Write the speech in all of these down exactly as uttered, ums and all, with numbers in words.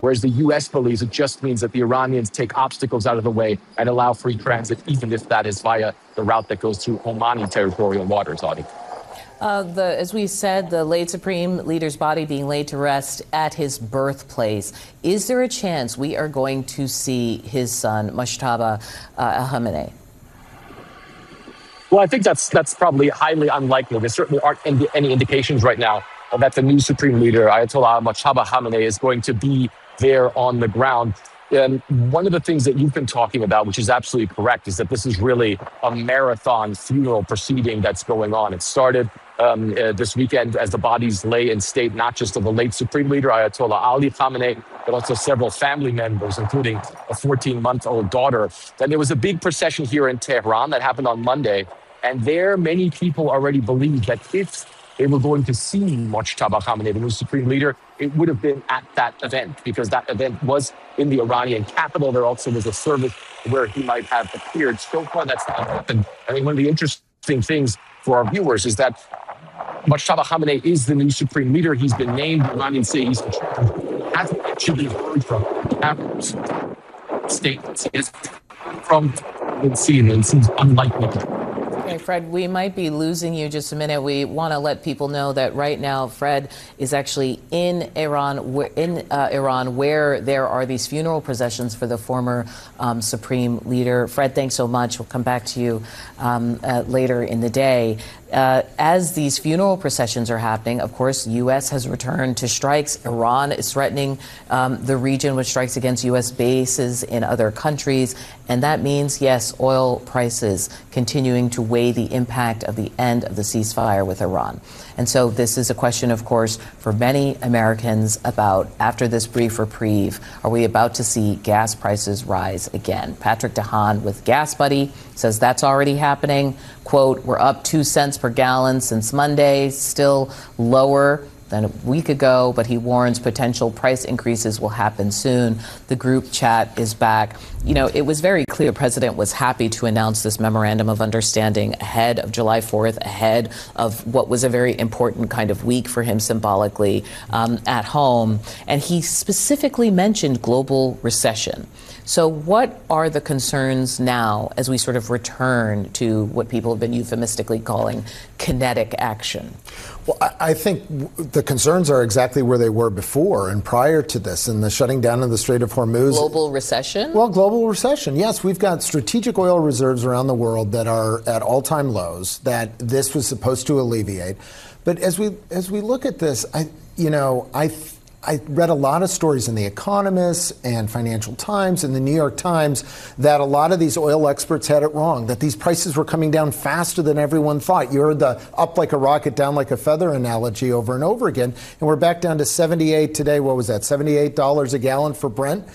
whereas the U S believes it just means that the Iranians take obstacles out of the way and allow free transit, even if that is via the route that goes through Omani territorial waters, Audie. Uh, the, as we said, the late Supreme Leader's body being laid to rest at his birthplace. Is there a chance we are going to see his son, Mojtaba uh, Khamenei? Well, I think that's that's probably highly unlikely. There certainly aren't any, any indications right now that the new Supreme Leader, Ayatollah Mojtaba Khamenei, is going to be there on the ground. And one of the things that you've been talking about, which is absolutely correct, is that this is really a marathon funeral proceeding that's going on. It started um, uh, this weekend as the bodies lay in state, not just of the late Supreme Leader, Ayatollah Ali Khamenei, but also several family members, including a fourteen-month-old daughter. Then there was a big procession here in Tehran that happened on Monday. And there, many people already believe that if they were going to see Mojtaba Khamenei, the new Supreme Leader, it would have been at that event, because that event was in the Iranian capital. There also was a service where he might have appeared. So far, that's not happened. I mean, one of the interesting things for our viewers is that Mojtaba Khamenei is the new Supreme Leader. He's been named. The Iranians say he's in charge. Hasn't actually heard from capital's statements. He is from the scene, and it seems unlikely. Okay, Fred, we might be losing you just a minute. We want to let people know that right now, Fred is actually in Iran, in uh, Iran, where there are these funeral processions for the former um, Supreme Leader. Fred, thanks so much. We'll come back to you um, uh, later in the day. Uh, as these funeral processions are happening, of course, U S has returned to strikes. Iran is threatening um, the region with strikes against U S bases in other countries. And that means, yes, oil prices continuing to weigh the impact of the end of the ceasefire with Iran. And so this is a question, of course, for many Americans about, after this brief reprieve, are we about to see gas prices rise again? Patrick DeHaan with Gas Buddy says that's already happening. Quote, we're up two cents per gallon since Monday, still lower than a week ago, but he warns potential price increases will happen soon. The group chat is back. You know, it was very clear the president was happy to announce this memorandum of understanding ahead of July fourth, ahead of what was a very important kind of week for him symbolically um, at home. And he specifically mentioned global recession. So what are the concerns now as we sort of return to what people have been euphemistically calling kinetic action? Well, I think the concerns are exactly where they were before and prior to this, and the shutting down of the Strait of Hormuz. Global recession? Well, global recession, yes. We've got strategic oil reserves around the world that are at all-time lows that this was supposed to alleviate. But as we as we look at this, I you know, I I read a lot of stories in The Economist and Financial Times and the New York Times that a lot of these oil experts had it wrong, that these prices were coming down faster than everyone thought. You heard the up like a rocket, down like a feather analogy over and over again. And we're back down to seventy-eight today. What was that? seventy-eight dollars a gallon for Brent.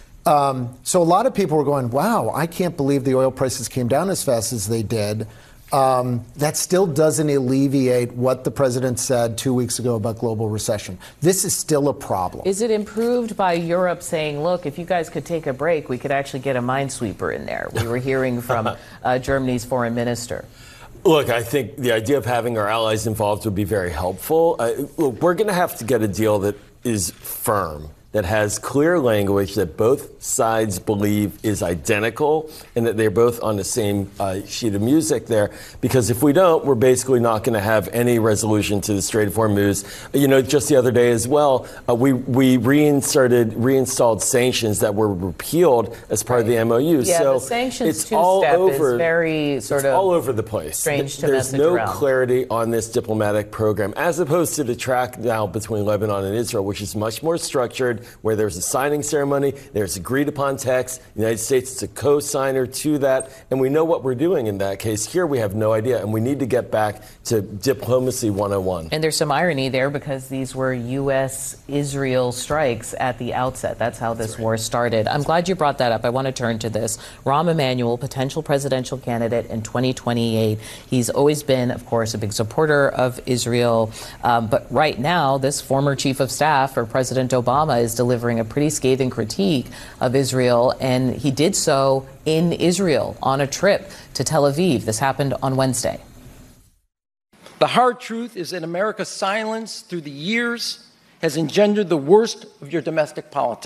Um, so a lot of people were going, wow, I can't believe the oil prices came down as fast as they did. Um, that still doesn't alleviate what the president said two weeks ago about global recession. This is still a problem. Is it improved by Europe saying, look, if you guys could take a break, we could actually get a minesweeper in there? We were hearing from uh, Germany's foreign minister. Look, I think the idea of having our allies involved would be very helpful. Uh, look, we're going to have to get a deal that is firm, that has clear language that both sides believe is identical and that they're both on the same uh, sheet of music there. Because if we don't, we're basically not going to have any resolution to the Strait of Hormuz. You know, just the other day as well, uh, we, we reinserted, reinstalled sanctions that were repealed as part right. of the M O U. Yeah, so the sanctions it's all over, is very sort it's of all over the place. Strange to There's message no around. clarity on this diplomatic program, as opposed to the track now between Lebanon and Israel, which is much more structured, where there's a signing ceremony, there's agreed upon text. The United States is a co-signer to that, and we know what we're doing in that case. Here we have no idea, and we need to get back to diplomacy one oh one. And there's some irony there because these were U S Israel strikes at the outset. That's how this That's right. war started. I'm glad you brought that up. I want to turn to this. Rahm Emanuel, potential presidential candidate in twenty twenty-eight. He's always been, of course, a big supporter of Israel. Um, but right now, this former chief of staff for President Obama is delivering a pretty scathing critique of Israel, and he did so in Israel on a trip to Tel Aviv. This happened on Wednesday. The hard truth is that America's silence through the years has engendered the worst of your domestic politics.